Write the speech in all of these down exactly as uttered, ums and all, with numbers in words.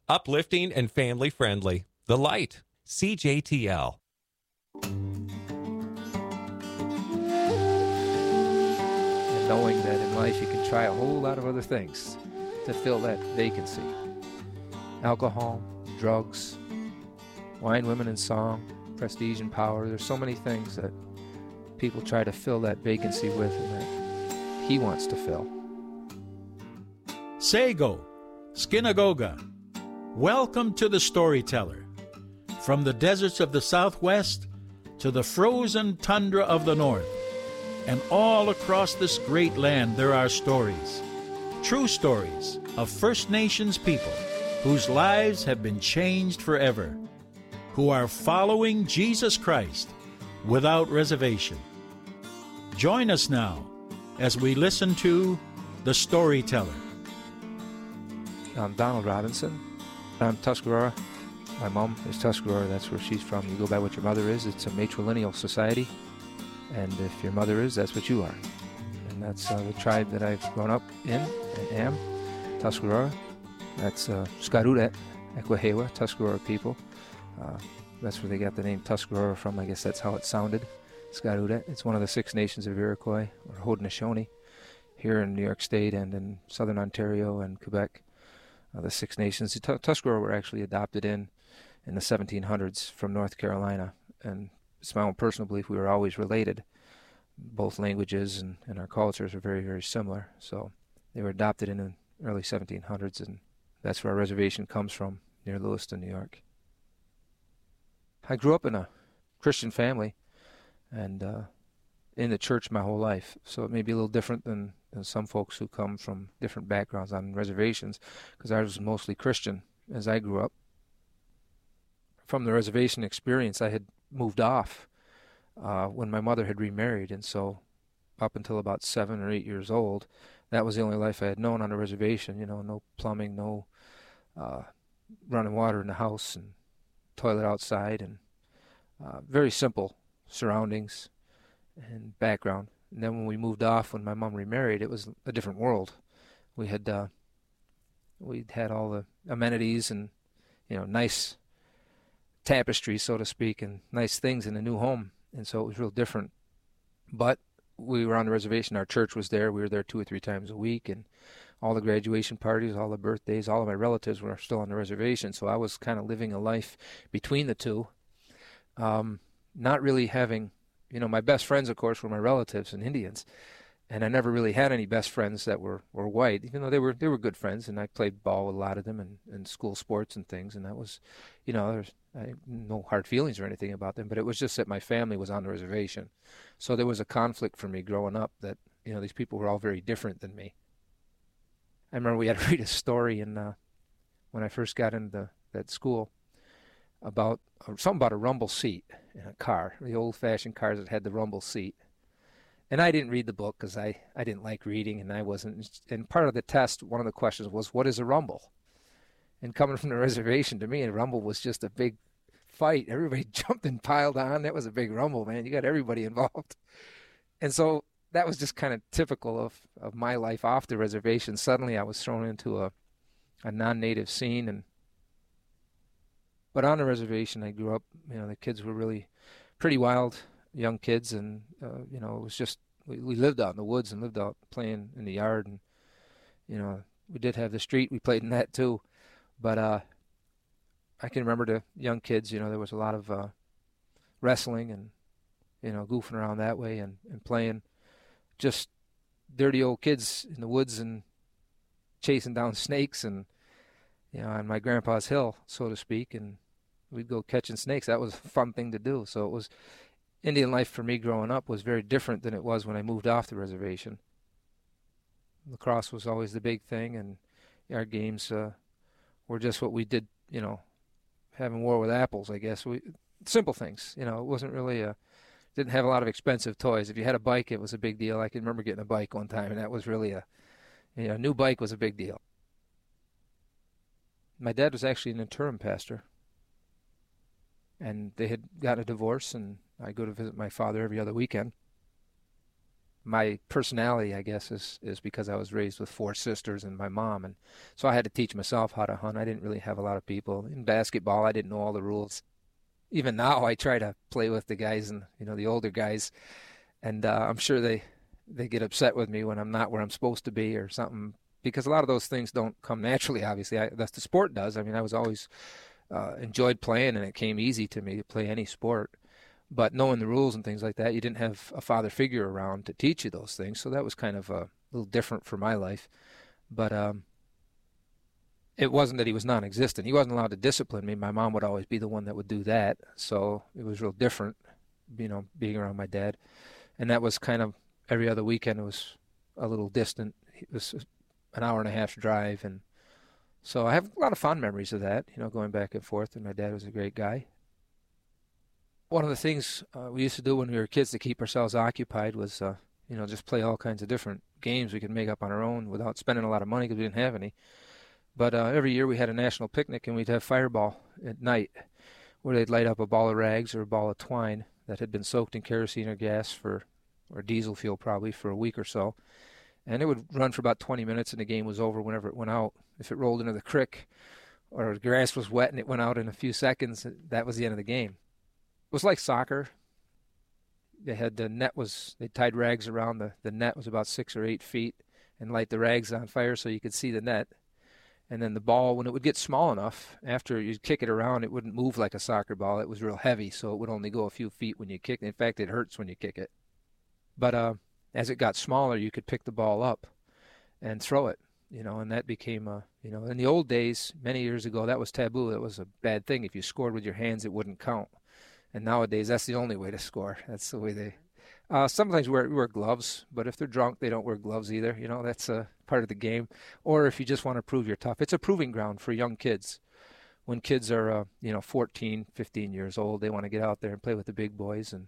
Uplifting and family friendly. The Light. C J T L. And knowing that in life you can try a whole lot of other things to fill that vacancy. Alcohol, drugs, wine, women, and song, prestige and power. There's so many things that people try to fill that vacancy with and that he wants to fill. Sego, Skinagoga. Welcome to the Storyteller. From the deserts of the Southwest to the frozen tundra of the North, and all across this great land there are stories, true stories of First Nations people whose lives have been changed forever, who are following Jesus Christ without reservation. Join us now as we listen to The Storyteller. I'm Donald Robinson. I'm Tuscarora. My mom is Tuscarora. That's where she's from. You go by what your mother is. It's a matrilineal society. And if your mother is, that's what you are. And that's uh, the tribe that I've grown up in and am, Tuscarora. That's uh, Skarudet, Ekwahewa, Tuscarora people. Uh, that's where they got the name Tuscarora from. I guess that's how it sounded, Skarudet. It's one of the six nations of Iroquois, or Haudenosaunee, here in New York State and in southern Ontario and Quebec. Uh, the Six Nations. The Tuscarora were actually adopted in in the seventeen hundreds from North Carolina, and it's my own personal belief we were always related. Both languages and, and our cultures are very, very similar. So they were adopted in the early seventeen hundreds, and that's where our reservation comes from, near Lewiston, New York. I grew up in a Christian family and uh, in the church my whole life, so it may be a little different than than some folks who come from different backgrounds on reservations, because I was mostly Christian as I grew up. From the reservation experience, I had moved off uh, when my mother had remarried, and so up until about seven or eight years old, that was the only life I had known on a reservation. You know, no plumbing, no uh, running water in the house, and toilet outside, and uh, very simple surroundings and background. And then when we moved off, when my mom remarried, it was a different world. We had uh, we had all the amenities and, you know, nice tapestry, so to speak, and nice things in a new home, and so it was real different. But we were on the reservation. Our church was there. We were there two or three times a week, and all the graduation parties, all the birthdays, all of my relatives were still on the reservation. So I was kind of living a life between the two, um, not really having. You know, my best friends, of course, were my relatives and Indians, and I never really had any best friends that were, were white, even though they were they were good friends, and I played ball with a lot of them and, and school sports and things, and that was, you know, there's I, no hard feelings or anything about them, but it was just that my family was on the reservation. So there was a conflict for me growing up that, you know, these people were all very different than me. I remember we had to read a story in, uh, when I first got into that school, about uh, something about a rumble seat in a car, the old-fashioned cars that had the rumble seat. And I didn't read the book because I, I didn't like reading, and I wasn't. And part of the test, one of the questions was, what is a rumble? And coming from the reservation, to me, a rumble was just a big fight. Everybody jumped and piled on. That was a big rumble, man. You got everybody involved. And so that was just kind of typical of, of my life off the reservation. Suddenly I was thrown into a, a non-native scene, and But on the reservation, I grew up, you know, the kids were really pretty wild, young kids, and, uh, you know, it was just, we, we lived out in the woods and lived out playing in the yard, and, you know, we did have the street, we played in that too, but uh, I can remember the young kids, you know, there was a lot of uh, wrestling and, you know, goofing around that way and, and playing just dirty old kids in the woods and chasing down snakes and, you know, on my grandpa's hill, so to speak, and we'd go catching snakes. That was a fun thing to do. So it was, Indian life for me growing up was very different than it was when I moved off the reservation. Lacrosse was always the big thing, and our games uh, were just what we did, you know, having war with apples, I guess. We simple things, you know. It wasn't really a, didn't have a lot of expensive toys. If you had a bike, it was a big deal. I can remember getting a bike one time, and that was really a, you know, a new bike was a big deal. My dad was actually an interim pastor, and they had gotten a divorce, and I go to visit my father every other weekend. my personality, I guess, is, is because I was raised with four sisters and my mom. And so I had to teach myself how to hunt. I didn't really have a lot of people. In basketball, I didn't know all the rules. Even now, I try to play with the guys and, you know, the older guys. And uh, I'm sure they, they get upset with me when I'm not where I'm supposed to be or something, because a lot of those things don't come naturally, obviously. I, that's the sport does. I mean, I was always uh, enjoyed playing, and it came easy to me to play any sport. But knowing the rules and things like that, you didn't have a father figure around to teach you those things. So that was kind of a little different for my life. But um, it wasn't that he was non-existent. He wasn't allowed to discipline me. My mom would always be the one that would do that. So it was real different, you know, being around my dad. And that was kind of every other weekend. It was a little distant. It was an hour and a half drive. And so I have a lot of fond memories of that, you know, going back and forth. And my dad was a great guy. One of the things uh, we used to do when we were kids to keep ourselves occupied was, uh, you know, just play all kinds of different games we could make up on our own without spending a lot of money because we didn't have any. But uh, every year we had a national picnic, and we'd have fireball at night where they'd light up a ball of rags or a ball of twine that had been soaked in kerosene or gas for, or diesel fuel probably, for a week or so. And it would run for about twenty minutes, and the game was over whenever it went out. If it rolled into the creek or the grass was wet and it went out in a few seconds, that was the end of the game. It was like soccer. They had the net was they tied rags around the the net was about six or eight feet, and light the rags on fire so you could see the net. And then the ball, when it would get small enough, after you'd kick it around, it wouldn't move like a soccer ball. It was real heavy, so it would only go a few feet when you kick it. In fact, it hurts when you kick it. But uh, as it got smaller, you could pick the ball up and throw it, you know, and that became a, you know, in the old days, many years ago, that was taboo. That was a bad thing. If you scored with your hands, it wouldn't count. And nowadays, that's the only way to score. That's the way they. Uh, sometimes we wear, we wear gloves, but if they're drunk, they don't wear gloves either. You know, that's a part of the game. Or if you just want to prove you're tough, it's a proving ground for young kids. When kids are, uh, you know, fourteen, fifteen years old, they want to get out there and play with the big boys. And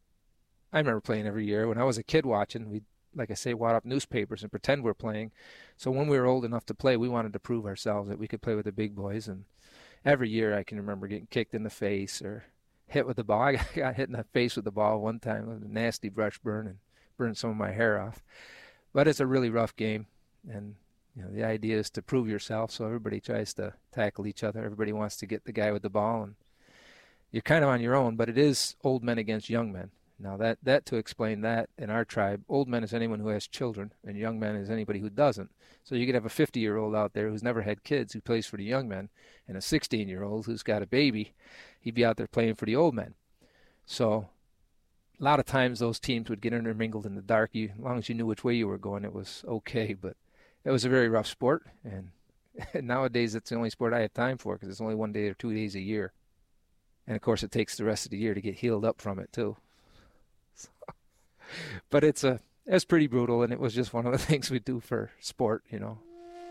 I remember playing every year. When I was a kid watching, we'd, like I say, wad up newspapers and pretend we're playing. So when we were old enough to play, we wanted to prove ourselves that we could play with the big boys. And every year I can remember getting kicked in the face or hit with the ball. I got hit in the face with the ball one time with a nasty brush burn and burned some of my hair off. But it's a really rough game, and you know the idea is to prove yourself. So everybody tries to tackle each other. Everybody wants to get the guy with the ball, and you're kind of on your own. But it is old men against young men. Now that that to explain that in our tribe, old men is anyone who has children, and young men is anybody who doesn't. So you could have a fifty-year-old out there who's never had kids who plays for the young men, and a sixteen-year-old who's got a baby. He'd be out there playing for the old men. So a lot of times those teams would get intermingled in the dark. You, as long as you knew which way you were going, it was okay. But it was a very rough sport, and nowadays it's the only sport I have time for because it's only one day or two days a year. And, of course, it takes the rest of the year to get healed up from it, too. So, but it's a it's pretty brutal, and it was just one of the things we do for sport, you know.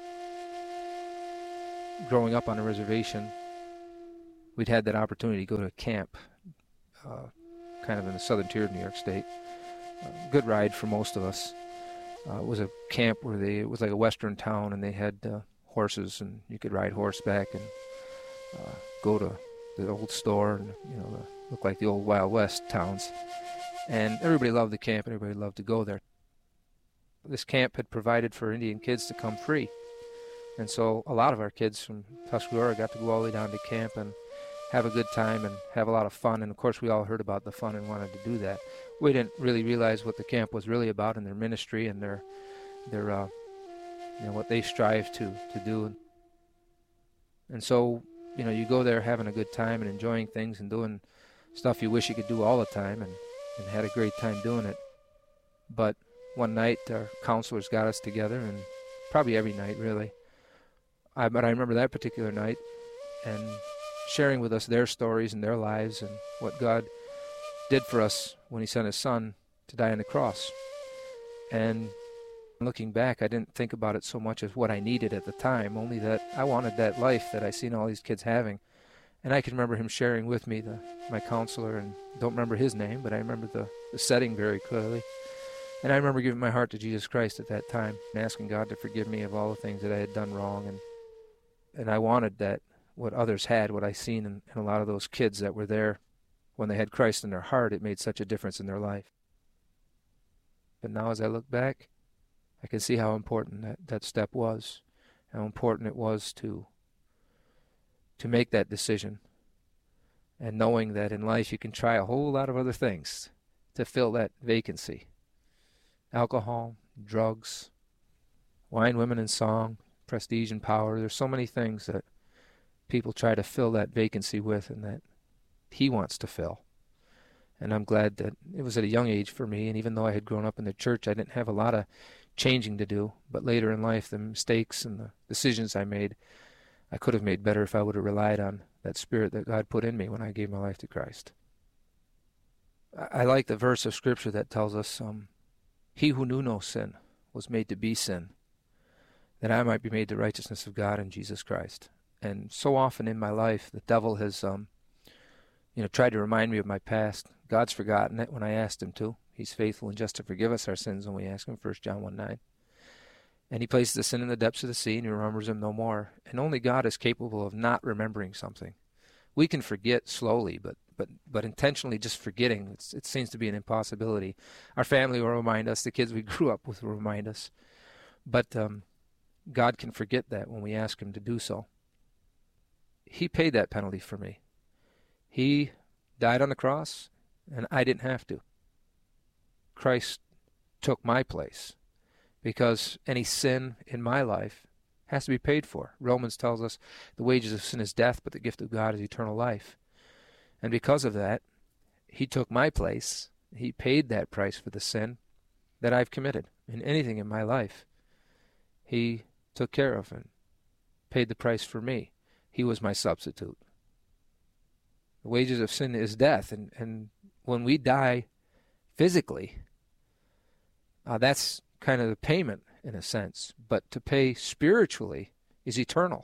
Growing up on a reservation, we'd had that opportunity to go to camp, uh, kind of in the southern tier of New York State. Uh, good ride for most of us. Uh, it was a camp where they it was like a western town, and they had uh, horses, and you could ride horseback and uh, go to the old store, and you know, the, look like the old Wild West towns. And everybody loved the camp, and everybody loved to go there. This camp had provided for Indian kids to come free. And so a lot of our kids from Tuscarora got to go all the way down to camp and have a good time and have a lot of fun. And, of course, we all heard about the fun and wanted to do that. We didn't really realize what the camp was really about in their ministry and their, their uh, you know, what they strive to, to do. And so, you know, you go there having a good time and enjoying things and doing stuff you wish you could do all the time, and, and had a great time doing it. But one night our counselors got us together, and probably every night really. I, but I remember that particular night and sharing with us their stories and their lives and what God did for us when he sent his son to die on the cross. And looking back, I didn't think about it so much as what I needed at the time, only that I wanted that life that I seen all these kids having. And I can remember him sharing with me, the, my counselor, and don't remember his name, but I remember the, the setting very clearly. And I remember giving my heart to Jesus Christ at that time and asking God to forgive me of all the things that I had done wrong. And and I wanted that, what others had, what I seen in, in a lot of those kids that were there when they had Christ in their heart, it made such a difference in their life. But now as I look back, I can see how important that, that step was, how important it was to to make that decision, and knowing that in life you can try a whole lot of other things to fill that vacancy. Alcohol, drugs, wine, women, and song, prestige and power. There's so many things that people try to fill that vacancy with and that he wants to fill. And I'm glad that it was at a young age for me, and even though I had grown up in the church, I didn't have a lot of changing to do. But later in life, the mistakes and the decisions I made, I could have made better if I would have relied on that spirit that God put in me when I gave my life to Christ. I, I like the verse of Scripture that tells us, um, he who knew no sin was made to be sin, that I might be made the righteousness of God in Jesus Christ. And so often in my life, the devil has um, you know, tried to remind me of my past. God's forgotten it when I asked him to. He's faithful and just to forgive us our sins when we ask him, First John one nine. And he places the sin in the depths of the sea, and he remembers them no more. And only God is capable of not remembering something. We can forget slowly, but but but intentionally just forgetting, it's, it seems to be an impossibility. Our family will remind us, the kids we grew up with will remind us. But um, God can forget that when we ask him to do so. He paid that penalty for me. He died on the cross, and I didn't have to. Christ took my place, because any sin in my life has to be paid for. Romans tells us the wages of sin is death, but the gift of God is eternal life. And because of that, he took my place. He paid that price for the sin that I've committed in anything in my life. He took care of and paid the price for me. He was my substitute. The wages of sin is death, and, and when we die physically, uh, that's kind of the payment in a sense, but to pay spiritually is eternal.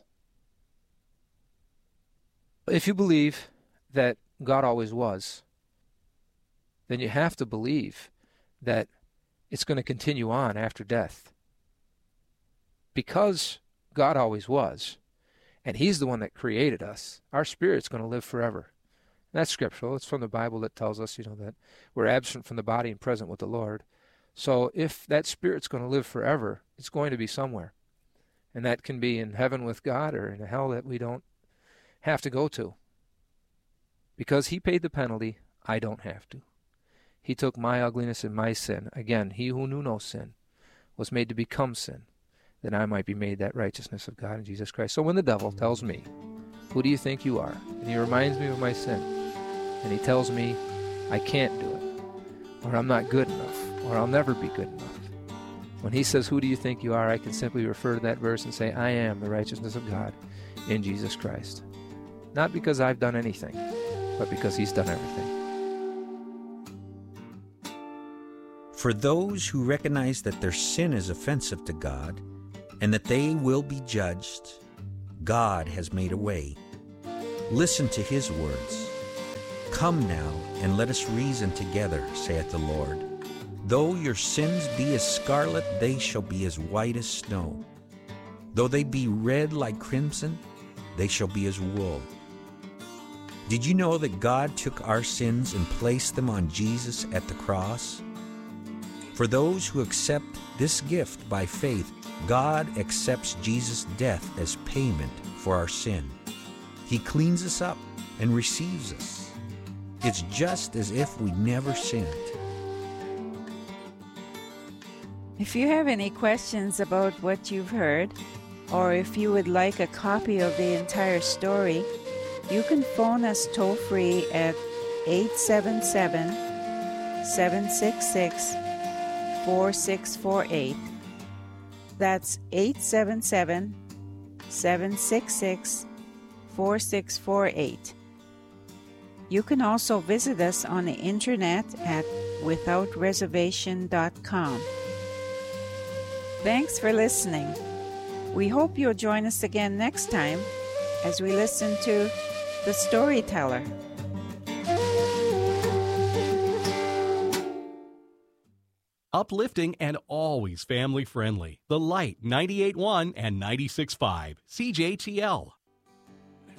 If you believe that God always was, then you have to believe that it's going to continue on after death. Because God always was, and he's the one that created us, our spirit's going to live forever. And that's scriptural. It's from the Bible that tells us, you know, that we're absent from the body and present with the Lord. So if that spirit's going to live forever, it's going to be somewhere. And that can be in heaven with God or in a hell that we don't have to go to. Because he paid the penalty, I don't have to. He took my ugliness and my sin. Again, he who knew no sin was made to become sin, that I might be made that righteousness of God in Jesus Christ. So when the devil tells me, who do you think you are? And he reminds me of my sin. And he tells me I can't do it, or I'm not good enough, or I'll never be good enough. When he says, who do you think you are? I can simply refer to that verse and say, I am the righteousness of God in Jesus Christ. Not because I've done anything, but because he's done everything. For those who recognize that their sin is offensive to God and that they will be judged, God has made a way. Listen to his words. Come now, and let us reason together, saith the Lord. Though your sins be as scarlet, they shall be as white as snow. Though they be red like crimson, they shall be as wool. Did you know that God took our sins and placed them on Jesus at the cross? For those who accept this gift by faith, God accepts Jesus' death as payment for our sin. He cleans us up and receives us. It's just as if we never sinned. If you have any questions about what you've heard, or if you would like a copy of the entire story, you can phone us toll-free at eight seven seven, seven six six, four six four eight. That's eight seven seven, seven six six, four six four eight. You can also visit us on the internet at without reservation dot com. Thanks for listening. We hope you'll join us again next time as we listen to The Storyteller. Uplifting and always family friendly. The Light ninety-eight point one and ninety-six point five C J T L.